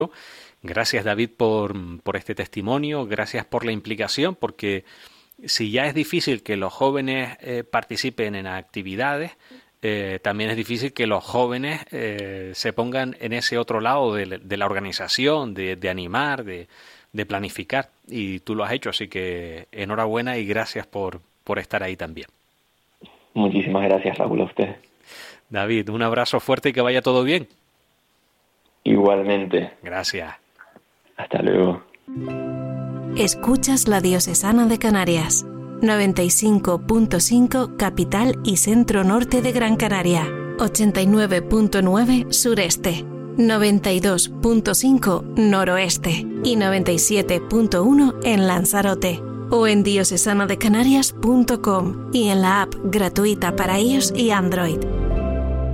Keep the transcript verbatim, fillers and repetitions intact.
Gracias, David, por, por este testimonio, gracias por la implicación, porque si ya es difícil que los jóvenes eh, participen en actividades, eh, también es difícil que los jóvenes eh, se pongan en ese otro lado de, de la organización, de, de animar, de, de planificar, y tú lo has hecho, así que enhorabuena y gracias por, por estar ahí también. Muchísimas gracias, Raúl, a usted. David, un abrazo fuerte y que vaya todo bien. Igualmente. Gracias. Hasta luego. Escuchas la Diocesana de Canarias, noventa y cinco punto cinco capital y centro norte de Gran Canaria, ochenta y nueve punto nueve sureste, noventa y dos punto cinco noroeste y noventa y siete punto uno en Lanzarote, o en diocesana de canarias punto com y en la app gratuita para iOS y Android.